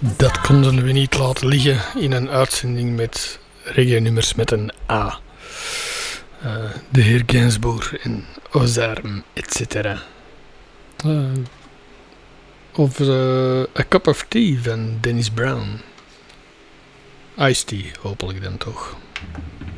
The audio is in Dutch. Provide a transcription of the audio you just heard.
Dat konden we niet laten liggen in een uitzending met reggae-nummers met een A. De heer Gainsbourg en Ozarm, etc. Of A Cup of Tea van Dennis Brown. Iced Tea, hopelijk dan toch.